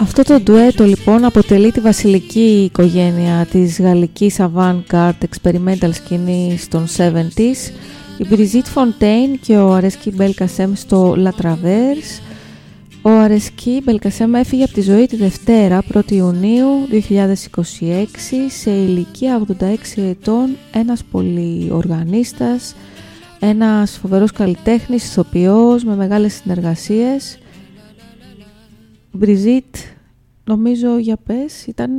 Αυτό το ντουέτο λοιπόν αποτελεί τη βασιλική οικογένεια της γαλλικής avant-garde experimental σκηνής των 70s. Η Brigitte Fontaine και ο Aristide Belkacem στο La Traverse. Ο Aristide Belkacem έφυγε από τη ζωή τη Δευτέρα 1η Ιουνίου 2026 σε ηλικία 86 ετών, ένας πολυοργανίστας, ένας φοβερός καλλιτέχνης, ηθοποιός με μεγάλες συνεργασίες. Μπριζίτ, νομίζω, για πες, ήταν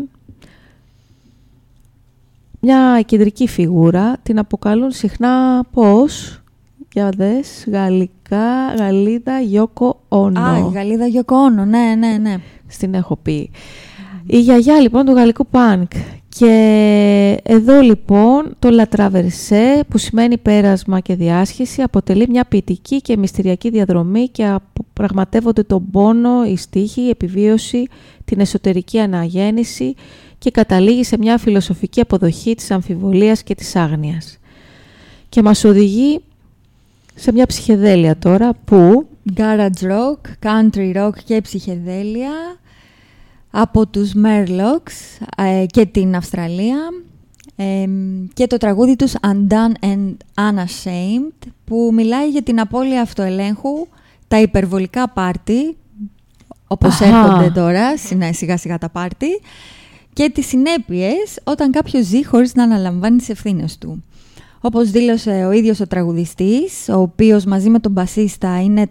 μια κεντρική φιγούρα. Την αποκαλούν συχνά πώς, για δες, Γαλλίδα Γιόκο Όνο. Α, η Γαλλίδα Γιόκο Όνο, ναι. Στην έχω πει. Η γιαγιά λοιπόν του γαλλικού πανκ. Και εδώ λοιπόν το La Traversée, που σημαίνει πέρασμα και διάσχεση, αποτελεί μια ποιητική και μυστηριακή διαδρομή και πραγματεύονται τον πόνο, η στίχη, η επιβίωση, την εσωτερική αναγέννηση και καταλήγει σε μια φιλοσοφική αποδοχή της αμφιβολίας και της άγνοιας. Και μας οδηγεί σε μια ψυχεδέλεια τώρα που... Garage rock, country rock και ψυχεδέλεια από τους Merlocks και την Αυστραλία και το τραγούδι τους Undone and Unashamed, που μιλάει για την απώλεια αυτοελέγχου, τα υπερβολικά πάρτι, όπως έρχονται τώρα σιγά σιγά τα πάρτι, και τις συνέπειες όταν κάποιος ζει χωρίς να αναλαμβάνει τις ευθύνες του. Όπως δήλωσε ο ίδιος ο τραγουδιστής, ο οποίος μαζί με τον μπασίστα είναι